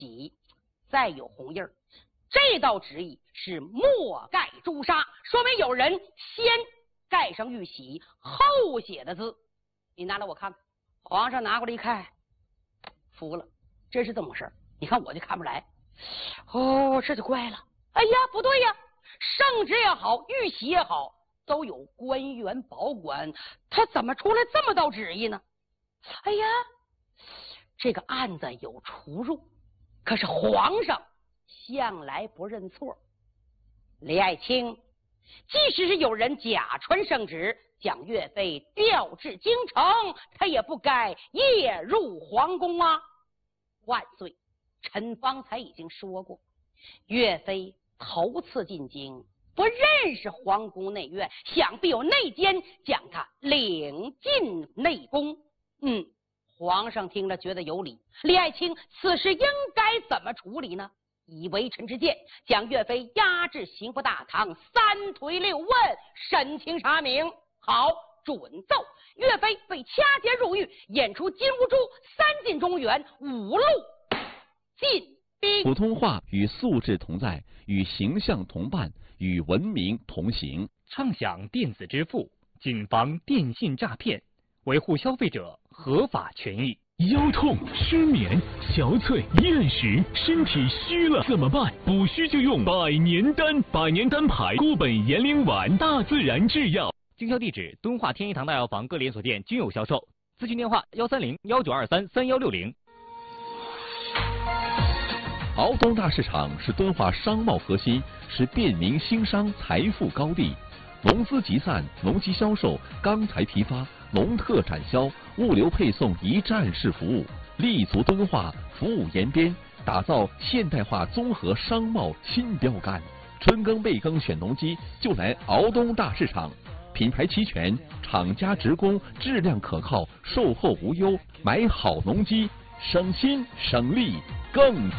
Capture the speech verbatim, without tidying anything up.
喜，再有红印儿。这道旨意是墨盖朱砂，说明有人先盖上玉玺，后写的字。你拿来我看看。皇上拿过来一看，服了，这是怎么回事？你看我就看不来。哦，这就怪了。哎呀，不对呀，圣旨也好，玉玺也好，都有官员保管，他怎么出来这么道旨意呢？哎呀，这个案子有出入，可是皇上向来不认错。李爱卿，即使是有人假传圣旨，将岳飞调至京城，他也不该夜入皇宫啊！万岁，臣方才已经说过，岳飞头次进京，不认识皇宫内院，想必有内奸将他领进内宫。嗯，皇上听了觉得有理。李爱卿，此事应该怎么处理呢？以为臣之见，将岳飞押至刑部大堂，三推六问，审情查明。好，准奏。岳飞被掐结入狱，演出金兀术，三进中原，五路进兵。 普通话与素质同在，与形象同伴，与文明同行。 畅享电子支付，谨防电信诈骗，维护消费者合法权益。 腰痛、失眠、憔悴、厌食，身体虚了怎么办？补虚就用百年丹，百年丹牌固本延龄丸，大自然制药。 经销地址：敦化天一堂大药房各连锁店均有销售。咨询电话：幺三零幺九二三三幺六零。 敖东大市场是敦化商贸核心，是便民兴商财富高地。农资集散、农机销售、钢材批发、农特产销、物流配送一站式服务，立足敦化，服务延边，打造现代化综合商贸新标杆。春耕备耕选农机，就来敖东大市场。品牌齐全，厂家直供，质量可靠，售后无忧，买好农机，省心省力更